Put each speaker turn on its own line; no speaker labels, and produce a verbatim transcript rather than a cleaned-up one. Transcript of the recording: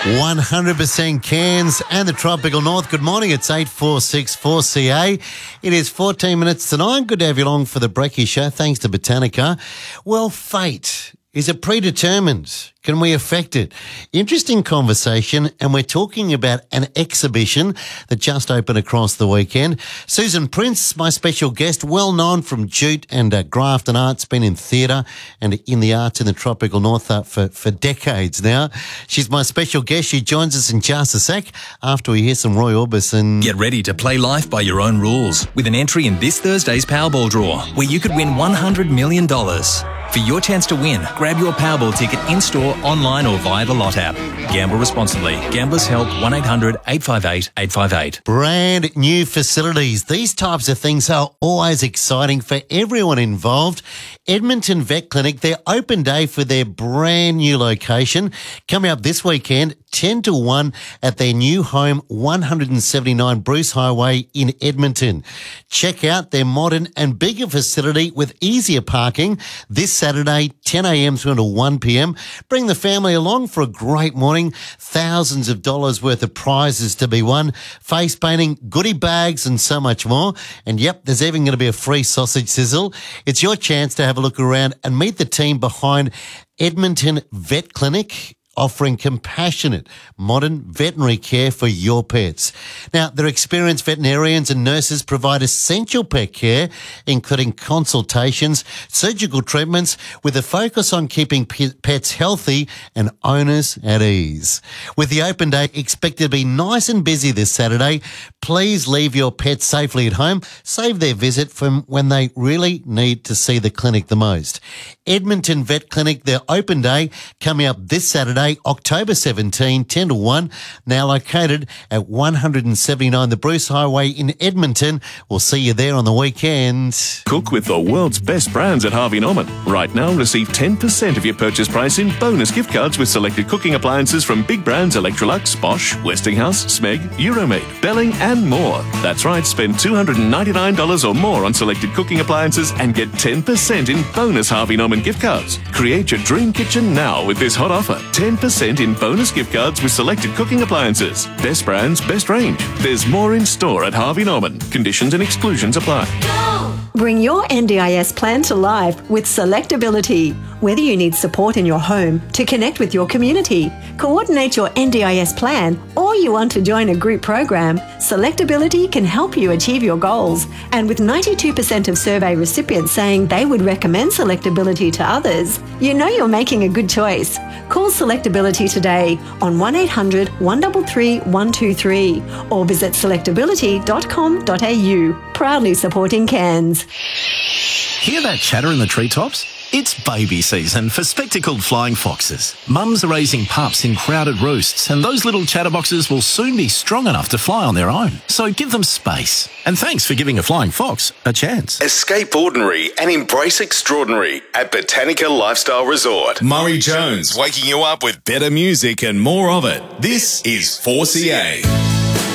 one hundred percent Cairns and the tropical north. Good morning. It's eight four six four C A. It is fourteen minutes to nine. Good to have you along for the Brekkie Show. Thanks to Botanica. Well, fate. Is it predetermined? Can we affect it? Interesting conversation, and we're talking about an exhibition that just opened across the weekend. Susan Prince, my special guest, well known from Jute and uh, Grafton Arts, been in theatre and in the arts in the tropical north uh, for, for decades now. She's my special guest. She joins us in just a sec after we hear some Roy Orbison.
Get ready to play life by your own rules with an entry in this Thursday's Powerball draw, where you could win one hundred million dollars. For your chance to win, grab your Powerball ticket in-store, online or via the Lot app. Gamble responsibly. Gamblers Help one eight hundred eight five eight eight five eight.
Brand new facilities. These types of things are always exciting for everyone involved. Edmonton Vet Clinic, their open day for their brand new location. Coming up this weekend, ten to one at their new home, one seventy-nine Bruce Highway in Edmonton. Check out their modern and bigger facility with easier parking this Saturday, ten a.m. through to one p.m. Bring the family along for a great morning. Thousands of dollars worth of prizes to be won, face painting, goodie bags and so much more. And yep, there's even going to be a free sausage sizzle. It's your chance to have a look around and meet the team behind Edmonton Vet Clinic, offering compassionate, modern veterinary care for your pets. Now, their experienced veterinarians and nurses provide essential pet care, including consultations, surgical treatments, with a focus on keeping pets healthy and owners at ease. With the open day expected to be nice and busy this Saturday, please leave your pets safely at home. Save their visit from when they really need to see the clinic the most. Edmonton Vet Clinic, their open day coming up this Saturday, October seventeenth, ten to one, now located at one seventy-nine the Bruce Highway in Edmonton. We'll see you there on the weekend.
Cook with the world's best brands at Harvey Norman. Right now, receive ten percent of your purchase price in bonus gift cards with selected cooking appliances from big brands Electrolux, Bosch, Westinghouse, Smeg, Euromade, Belling and more. That's right, spend two hundred ninety-nine dollars or more on selected cooking appliances and get ten percent in bonus Harvey Norman gift cards. Create your dream kitchen now with this hot offer. ten percent in bonus gift cards with selected cooking appliances. Best brands, best range. There's more in store at Harvey Norman. Conditions and exclusions apply.
Bring your N D I S plan to life with Selectability. Whether you need support in your home to connect with your community, coordinate your N D I S plan, or you want to join a group program, Selectability can help you achieve your goals. And with ninety-two percent of survey recipients saying they would recommend Selectability to others, you know you're making a good choice. Call Selectability today on one eight hundred one three three one two three or visit selectability dot com dot a u. Proudly supporting Cairns.
Hear that chatter in the treetops? It's baby season for spectacled flying foxes. Mums are raising pups in crowded roosts, and those little chatterboxes will soon be strong enough to fly on their own. So give them space. And thanks for giving a flying fox a chance.
Escape ordinary and embrace extraordinary at Botanica Lifestyle Resort.
Murray Jones waking you up with better music and more of it. This is four C A.